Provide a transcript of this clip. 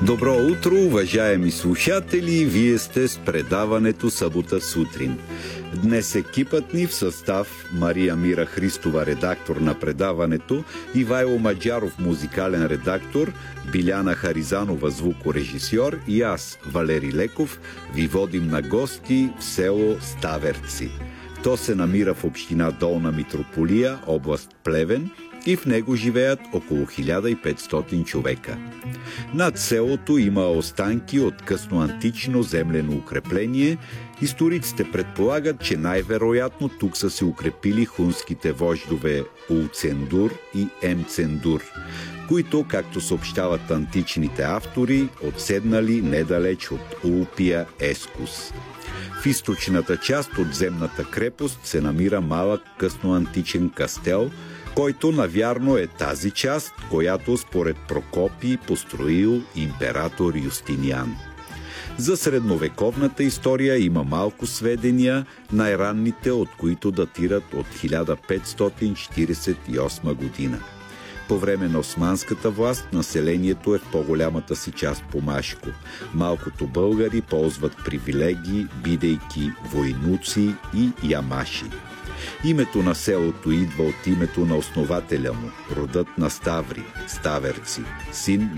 Добро утро, уважаеми слушатели! Вие сте с предаването Събота сутрин. Днес екипът ни в състав Мария Мира Христова, редактор на предаването, Ивайло Маджаров, музикален редактор, Биляна Харизанова, звукорежисьор и аз, Валери Леков, ви водим на гости в село Ставерци. То се намира в община Долна Митрополия, област Плевен, и в него живеят около 1500 човека. Над селото има останки от късноантично землено укрепление. Историците предполагат, че най-вероятно тук са се укрепили хунските вождове Улцендур и Емцендур, които, както съобщават античните автори, отседнали недалеч от Улпия Ескус. В източната част от земната крепост се намира малък късноантичен кастел, който навярно е тази част, която според Прокопий построил император Юстиниан. За средновековната история има малко сведения, най-ранните от които датират от 1548 година. По време на османската власт населението е в по-голямата си част помашко. Малкото българи ползват привилегии, бидейки войнуци и ямаши. Името на селото идва от името на основателя му, родът на Ставри, Ставерци, син